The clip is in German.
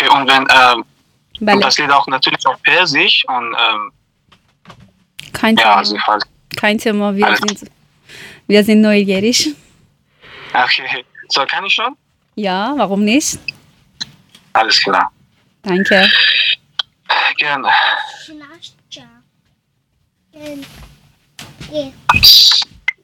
und wenn, und بله. das Lied auch natürlich auf Persisch und Kein ja, Thema. also falls. Kein Thema, Alles. wir sind neugierig. Okay, so kann ich schon? Ja, warum nicht? Alles klar. Danke. Gerne. Schnaschja.